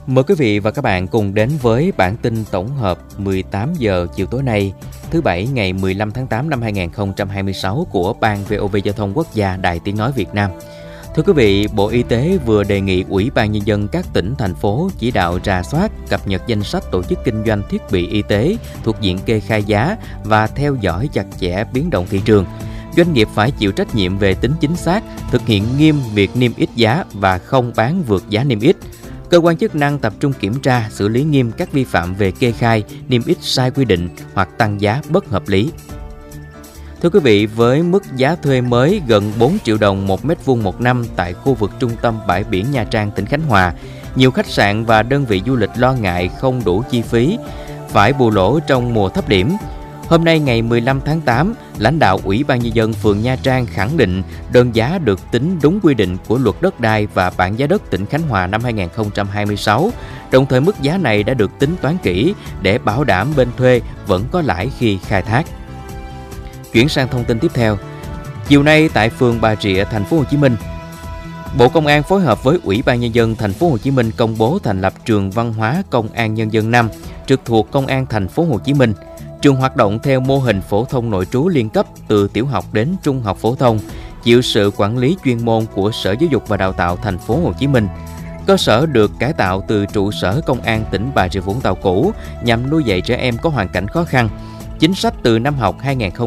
Mời quý vị và các bạn cùng đến với bản tin tổng hợp 18 giờ chiều tối nay, thứ Bảy ngày 15 tháng 8 năm 2026 của Ban VOV Giao thông Quốc gia Đài Tiếng Nói Việt Nam. Thưa quý vị, Bộ Y tế vừa đề nghị Ủy ban Nhân dân các tỉnh, thành phố chỉ đạo rà soát, cập nhật danh sách tổ chức kinh doanh thiết bị y tế thuộc diện kê khai giá và theo dõi chặt chẽ biến động thị trường. Doanh nghiệp phải chịu trách nhiệm về tính chính xác, thực hiện nghiêm việc niêm yết giá và không bán vượt giá niêm yết. Cơ quan chức năng tập trung kiểm tra, xử lý nghiêm các vi phạm về kê khai, niêm yết sai quy định hoặc tăng giá bất hợp lý. Thưa quý vị, với mức giá thuê mới gần 4 triệu đồng 1 mét vuông một năm tại khu vực trung tâm bãi biển Nha Trang, tỉnh Khánh Hòa, nhiều khách sạn và đơn vị du lịch lo ngại không đủ chi phí, phải bù lỗ trong mùa thấp điểm. Hôm nay ngày 15 tháng 8, lãnh đạo Ủy ban Nhân dân phường Nha Trang khẳng định đơn giá được tính đúng quy định của Luật Đất đai và Bảng giá đất tỉnh Khánh Hòa năm 2026, đồng thời mức giá này đã được tính toán kỹ để bảo đảm bên thuê vẫn có lãi khi khai thác. Chuyển sang thông tin tiếp theo. Chiều nay tại phường Bà Rịa, thành phố Hồ Chí Minh, Bộ Công an phối hợp với Ủy ban Nhân dân thành phố Hồ Chí Minh công bố thành lập trường Văn hóa Công an Nhân dân 5 trực thuộc Công an thành phố Hồ Chí Minh. Trường hoạt động theo mô hình phổ thông nội trú liên cấp từ tiểu học đến trung học phổ thông, chịu sự quản lý chuyên môn của Sở Giáo dục và Đào tạo thành phố Hồ Chí Minh. Cơ sở được cải tạo từ trụ sở Công an tỉnh Bà Rịa Vũng Tàu cũ nhằm nuôi dạy trẻ em có hoàn cảnh khó khăn. Chính sách từ năm học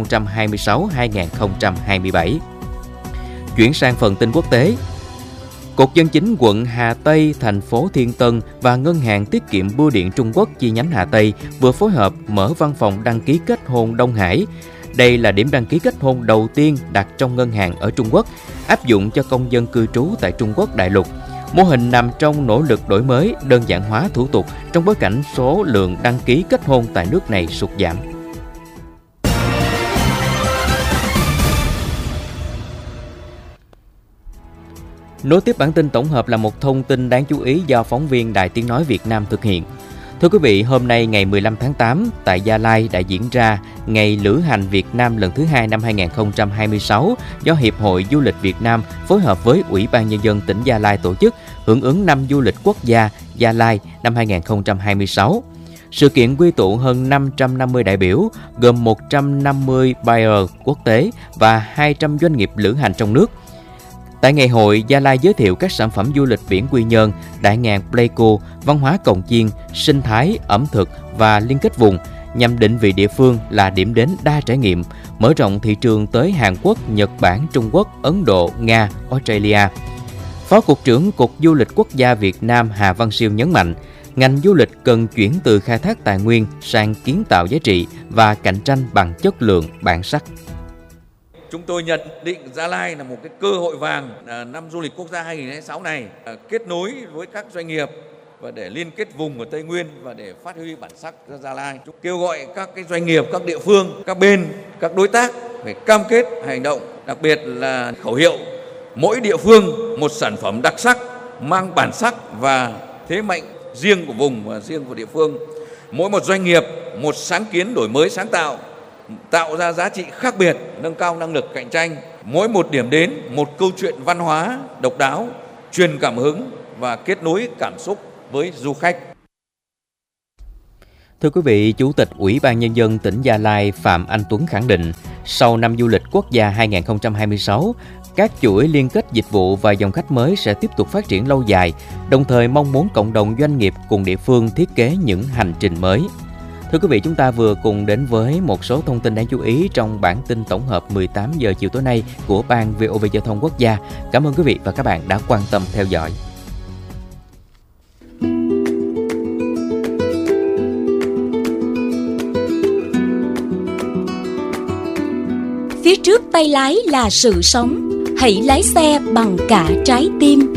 2026-2027. Chuyển sang phần tin quốc tế. Cục Dân chính quận Hà Tây, thành phố Thiên Tân và Ngân hàng Tiết kiệm Bưu điện Trung Quốc chi nhánh Hà Tây vừa phối hợp mở văn phòng đăng ký kết hôn Đông Hải. Đây là điểm đăng ký kết hôn đầu tiên đặt trong ngân hàng ở Trung Quốc, áp dụng cho công dân cư trú tại Trung Quốc đại lục. Mô hình nằm trong nỗ lực đổi mới, đơn giản hóa thủ tục trong bối cảnh số lượng đăng ký kết hôn tại nước này sụt giảm. Nối tiếp bản tin tổng hợp là một thông tin đáng chú ý do phóng viên Đài Tiếng Nói Việt Nam thực hiện. Thưa quý vị, hôm nay ngày 15 tháng 8, tại Gia Lai đã diễn ra Ngày Lữ hành Việt Nam lần thứ 2 năm 2026 do Hiệp hội Du lịch Việt Nam phối hợp với Ủy ban Nhân dân tỉnh Gia Lai tổ chức, hưởng ứng năm du lịch quốc gia Gia Lai năm 2026. Sự kiện quy tụ hơn 550 đại biểu, gồm 150 buyer quốc tế và 200 doanh nghiệp lữ hành trong nước. Tại ngày hội, Gia Lai giới thiệu các sản phẩm du lịch biển Quy Nhơn, Đại Ngàn Pleiku, văn hóa Cồng Chiên, sinh thái, ẩm thực và liên kết vùng, nhằm định vị địa phương là điểm đến đa trải nghiệm, mở rộng thị trường tới Hàn Quốc, Nhật Bản, Trung Quốc, Ấn Độ, Nga, Australia. Phó Cục trưởng Cục Du lịch Quốc gia Việt Nam Hà Văn Siêu nhấn mạnh, ngành du lịch cần chuyển từ khai thác tài nguyên sang kiến tạo giá trị và cạnh tranh bằng chất lượng, bản sắc. Chúng tôi nhận định Gia Lai là một cái cơ hội vàng năm du lịch quốc gia 2026 này, kết nối với các doanh nghiệp và để liên kết vùng ở Tây Nguyên và để phát huy bản sắc ra Gia Lai. Chúng kêu gọi các cái doanh nghiệp, các địa phương, các bên, các đối tác phải cam kết hành động, đặc biệt là khẩu hiệu mỗi địa phương một sản phẩm đặc sắc mang bản sắc và thế mạnh riêng của vùng và riêng của địa phương. Mỗi một doanh nghiệp một sáng kiến đổi mới sáng tạo, tạo ra giá trị khác biệt, nâng cao năng lực cạnh tranh. Mỗi một điểm đến, một câu chuyện văn hóa độc đáo, truyền cảm hứng và kết nối cảm xúc với du khách. Thưa quý vị, Chủ tịch Ủy ban Nhân dân tỉnh Gia Lai Phạm Anh Tuấn khẳng định, sau năm du lịch quốc gia 2026, các chuỗi liên kết dịch vụ và dòng khách mới sẽ tiếp tục phát triển lâu dài, đồng thời mong muốn cộng đồng doanh nghiệp cùng địa phương thiết kế những hành trình mới. Thưa quý vị, chúng ta vừa cùng đến với một số thông tin đáng chú ý trong bản tin tổng hợp 18 giờ chiều tối nay của Ban VOV Giao thông Quốc gia. Cảm ơn quý vị và các bạn đã quan tâm theo dõi. Phía trước tay lái là sự sống, hãy lái xe bằng cả trái tim.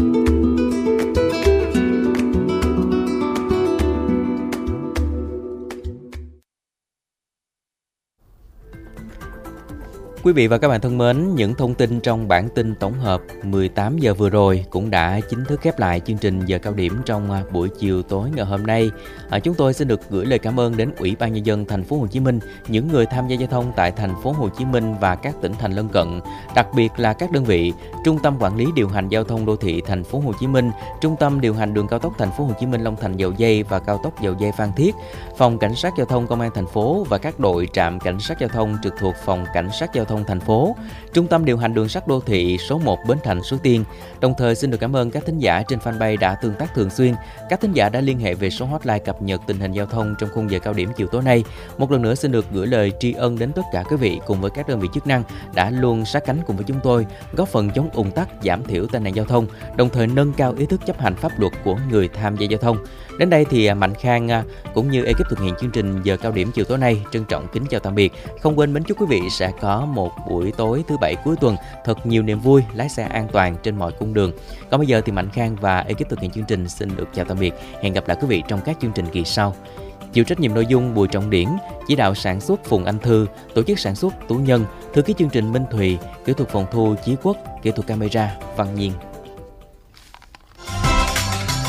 Quý vị và các bạn thân mến, những thông tin trong bản tin tổng hợp 18 giờ vừa rồi cũng đã chính thức khép lại chương trình giờ cao điểm trong buổi chiều tối ngày hôm nay. Chúng tôi xin được gửi lời cảm ơn đến Ủy ban Nhân dân thành phố Hồ Chí Minh, những người tham gia giao thông tại thành phố Hồ Chí Minh và các tỉnh thành lân cận, đặc biệt là các đơn vị Trung tâm Quản lý điều hành giao thông đô thị thành phố Hồ Chí Minh, Trung tâm điều hành đường cao tốc thành phố Hồ Chí Minh Long Thành Dầu Giây và cao tốc Dầu Giây Phan Thiết, Phòng Cảnh sát giao thông Công an thành phố và các đội trạm cảnh sát giao thông trực thuộc Phòng Cảnh sát giao thông thành phố, Trung tâm điều hành đường sắt đô thị số 1 Bến Thành Suối Tiên. Đồng thời xin được cảm ơn các thính giả trên fanpage đã tương tác thường xuyên, các thính giả đã liên hệ về số hotline cập nhật tình hình giao thông trong khung giờ cao điểm chiều tối nay. Một lần nữa xin được gửi lời tri ân đến tất cả quý vị cùng với các đơn vị chức năng đã luôn sát cánh cùng với chúng tôi, góp phần chống ùn tắc, giảm thiểu tai nạn giao thông, đồng thời nâng cao ý thức chấp hành pháp luật của người tham gia giao thông. Đến đây thì Mạnh Khang cũng như ekip thực hiện chương trình giờ cao điểm chiều tối nay trân trọng kính chào tạm biệt. Không quên mến chúc quý vị sẽ có một buổi tối thứ Bảy cuối tuần thật nhiều niềm vui, lái xe an toàn trên mọi cung đường. Còn bây giờ thì Mạnh Khang và ekip thực hiện chương trình xin được chào tạm biệt. Hẹn gặp lại quý vị trong các chương trình kỳ sau. Chịu trách nhiệm nội dung Bùi Trọng Điển, chỉ đạo sản xuất Phùng Anh Thư, tổ chức sản xuất Tú Nhân, thư ký chương trình Minh Thùy, kỹ thuật phòng thu Chí Quốc, kỹ thuật camera Văn Nhiên.